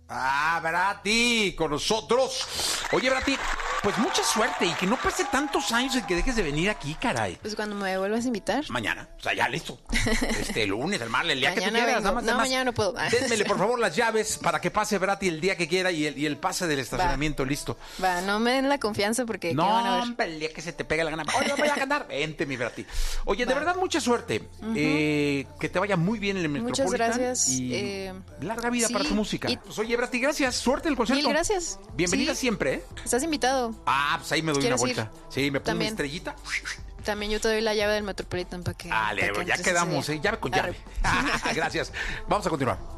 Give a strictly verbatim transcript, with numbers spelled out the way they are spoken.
Ah, Brati, con nosotros. Oye, Brati, pues mucha suerte y que no pase tantos años en que dejes de venir aquí, caray. Pues cuando me vuelvas a invitar. Mañana, o sea, ya listo. Este, el lunes, el martes, el día Mañana que tú quieras. vengo. Nada más, No, nada más. mañana no puedo. Démele, por favor, las llaves para que pase Brati el día que quiera y el, y el pase del estacionamiento listo. Va, no me den la confianza porque ¿qué van a No, ver? hombre, el día que se te pegue la gana. Oye, voy a cantar. Vente, mi Brati. Oye, de verdad, mucha suerte. Ujú. eh, que te vaya muy bien en el Muchas Metropolitan. gracias. Y eh, larga vida sí, para tu música. y- Pues, oye, Brati, gracias. Suerte en el concierto. Mil gracias. Bienvenida Sí. siempre, ¿eh? Estás invitado. Ah, pues ahí me doy una ¿Quieres vuelta. ir? Sí, me pongo una También. estrellita. También yo te doy la llave del Metropolitan para que. Dale, para que ya entres ese quedamos, día. ¿eh? Llave con Arre. llave. Gracias. Vamos a continuar.